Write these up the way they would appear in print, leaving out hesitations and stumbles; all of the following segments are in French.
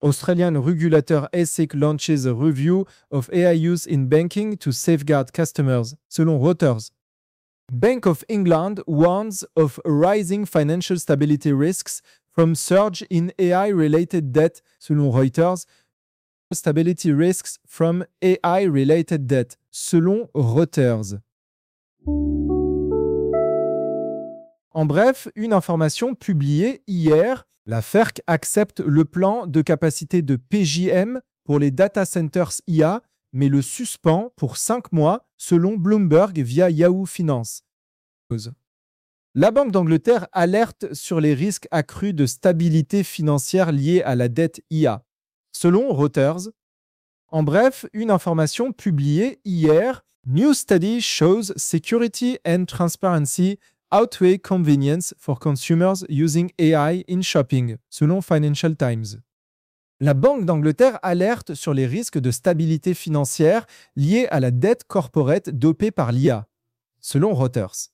Australian regulator ASIC launches a review of AI use in banking to safeguard customers, selon Reuters. Bank of England warns of rising financial stability risks from surge in AI-related debt, selon Reuters. Stability risks from AI-related debt, selon Reuters. En bref, une information publiée hier, la FERC accepte le plan de capacité de PJM pour les data centers IA, mais le suspend pour 5 mois, selon Bloomberg via Yahoo Finance. La Banque d'Angleterre alerte sur les risques accrus de stabilité financière liés à la dette IA, selon Reuters. En bref, une information publiée hier, New study shows security and transparency outweigh convenience for consumers using AI in shopping, selon Financial Times. La Banque d'Angleterre alerte sur les risques de stabilité financière liés à la dette corporate dopée par l'IA, selon Reuters.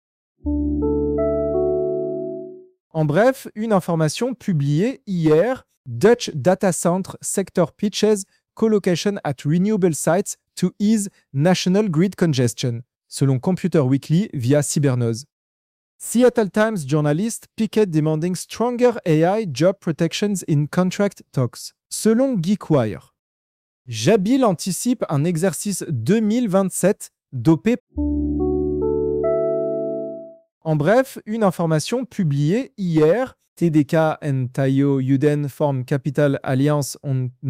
En bref, une information publiée hier, Dutch data center sector pitches colocation at renewable sites to ease national grid congestion, selon Computer Weekly via Cybernose. Seattle Times journalist Pickett demanding stronger AI job protections in contract talks, selon GeekWire. Jabil anticipe un exercice 2027 dopé. En bref, une information publiée hier, TDK and Tayo Yuden form Capital Alliance on